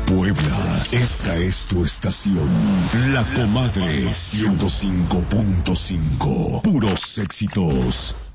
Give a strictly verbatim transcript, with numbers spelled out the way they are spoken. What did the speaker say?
Puebla, esta es tu estación. La Comadre ciento cinco punto cinco. Puros éxitos.